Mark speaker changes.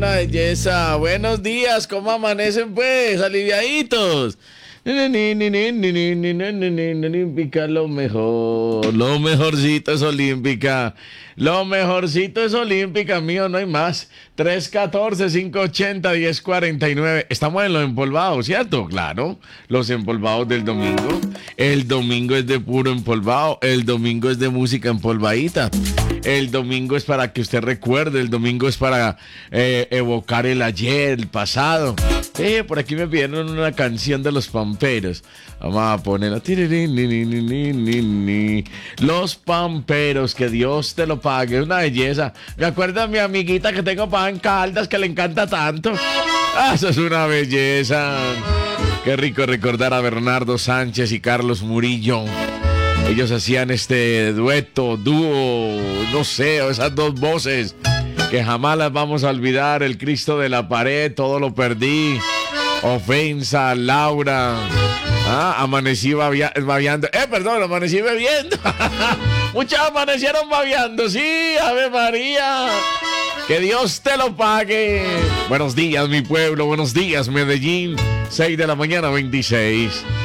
Speaker 1: una belleza. Buenos días, ¿cómo amanecen pues, aliviaditos? Olímpica, lo mejor. Lo mejorcito es Olímpica. Lo mejorcito es Olímpica, mío, no hay más. 314-580-1049. Estamos en los empolvados, ¿cierto? Claro, los empolvados del domingo. El domingo es de puro empolvado. El domingo es de música empolvadita. El domingo es para que usted recuerde. El domingo es para evocar el ayer, el pasado. Por aquí me pidieron una canción de los Pamperos. Vamos a ponerla. Los Pamperos, que Dios te lo pague. Una belleza. Me acuerdo de mi amiguita que tengo para en Caldas, que le encanta tanto. Eso es una belleza. Qué rico recordar a Bernardo Sánchez y Carlos Murillo. Ellos hacían este dueto, dúo, no sé, esas dos voces que jamás las vamos a olvidar. El Cristo de la pared, todo lo perdí. Ofensa, Laura. Amanecí babeando. Perdón, amanecí bebiendo. Muchos amanecieron babeando, sí, Ave María. Que Dios te lo pague. Buenos días, mi pueblo. Buenos días, Medellín. 6 de la mañana, 26.